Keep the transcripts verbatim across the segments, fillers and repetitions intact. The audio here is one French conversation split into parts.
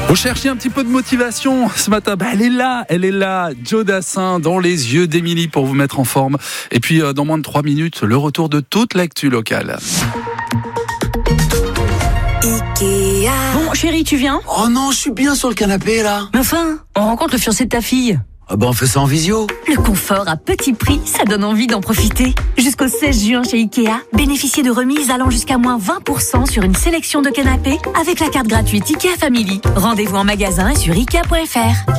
Vous cherchiez un petit peu de motivation ce matin, bah elle est là, elle est là, Joe Dassin dans les yeux d'Émilie pour vous mettre en forme. Et puis euh, dans moins de trois minutes, le retour de toute l'actu locale. Ikea. Bon, chérie, tu viens ? Oh non, je suis bien sur le canapé là. Mais enfin, on rencontre le fiancé de ta fille. Ah bah on fait ça en visio. Le confort à petit prix, ça donne envie d'en profiter. Jusqu'au seize juin chez Ikea, bénéficiez de remises allant jusqu'à moins vingt pour cent sur une sélection de canapés avec la carte gratuite Ikea Family. Rendez-vous en magasin et sur ikea point f r.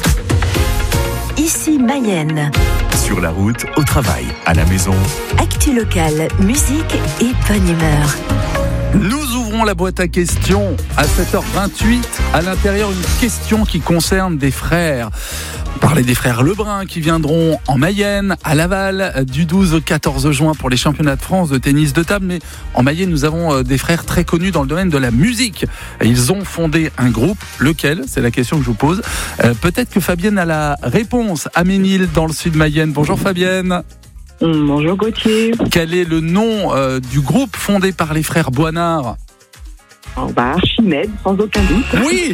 Ici Mayenne. Sur la route, au travail, à la maison. Actu locale, musique et bonne humeur. Nous ouvrons la boîte à questions à sept heures vingt-huit. À l'intérieur, une question qui concerne des frères. On parlait des frères Lebrun qui viendront en Mayenne, à Laval, du douze au quatorze juin pour les championnats de France de tennis de table. Mais en Mayenne, nous avons des frères très connus dans le domaine de la musique. Ils ont fondé un groupe. Lequel ? C'est la question que je vous pose. Euh, peut-être que Fabienne a la réponse. À Ménil, dans le sud Mayenne. Bonjour Fabienne. Bonjour Gauthier. Quel est le nom euh, du groupe fondé par les frères Boinard ? Oh bah Archimède, sans aucun doute. Oui.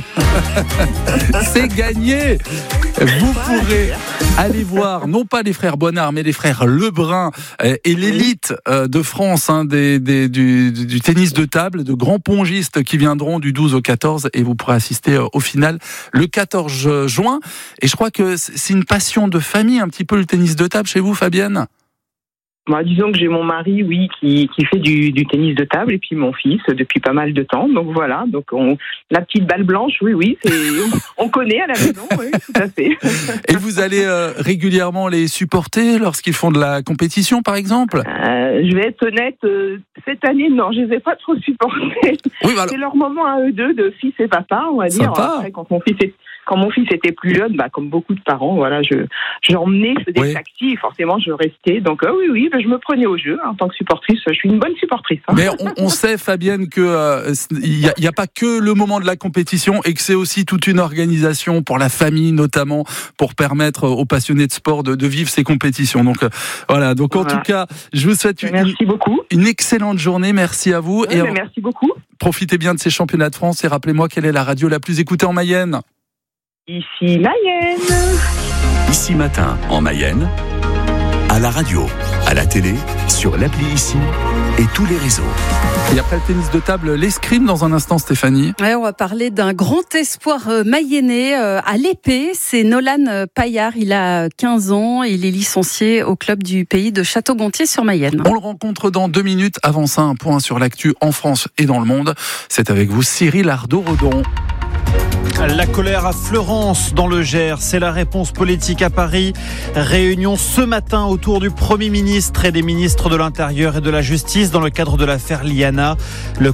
C'est gagné. Vous pourrez aller voir, non pas les frères Boinard, mais les frères Lebrun et l'élite de France hein, des, des, du, du tennis de table, de grands pongistes qui viendront du douze au quatorze et vous pourrez assister au final le quatorze juin. Et je crois que c'est une passion de famille un petit peu le tennis de table chez vous, Fabienne ? Moi, disons que j'ai mon mari, oui, qui, qui fait du, du tennis de table, et puis mon fils depuis pas mal de temps. Donc voilà, donc on, la petite balle blanche, oui, oui, c'est, on connaît à la maison, oui, tout à fait. Et vous allez euh, régulièrement les supporter lorsqu'ils font de la compétition, par exemple ? euh, Je vais être honnête, euh, cette année, non, je les ai pas trop supportés. Oui, bah alors... C'est leur moment à eux deux, de fils et papa, on va dire. Sympa. Après, quand mon fils est Quand mon fils était plus jeune, bah, comme beaucoup de parents, voilà, je, j'emmenais, je faisais oui. le taxi, et forcément, je restais. Donc, euh, oui, oui, bah, je me prenais au jeu, hein, en tant que supportrice. Je suis une bonne supportrice. Hein. Mais on, on sait, Fabienne, que euh, il y a, y a pas que le moment de la compétition et que c'est aussi toute une organisation pour la famille, notamment, pour permettre aux passionnés de sport de, de vivre ces compétitions. Donc, euh, voilà. Donc, en voilà. tout cas, je vous souhaite une, merci beaucoup. une excellente journée. Merci à vous. Oui, et euh, merci beaucoup. Profitez bien de ces championnats de France et rappelez-moi quelle est la radio la plus écoutée en Mayenne. Ici Mayenne. Ici Matin en Mayenne, à la radio, à la télé, sur l'appli Ici et tous les réseaux. Et après le tennis de table, l'escrime dans un instant, Stéphanie. Ouais, on va parler d'un grand espoir mayennais à l'épée. C'est Nolan Paillard. Il a quinze ans. Il est licencié au club du pays de Château-Gontier sur Mayenne. On le rencontre dans deux minutes. Avant ça, un point sur l'actu en France et dans le monde. C'est avec vous, Cyril Ardo-Redon. La colère à Fleurance dans le Gers, c'est la réponse politique à Paris. Réunion ce matin autour du Premier ministre et des ministres de l'Intérieur et de la Justice dans le cadre de l'affaire Liana. Le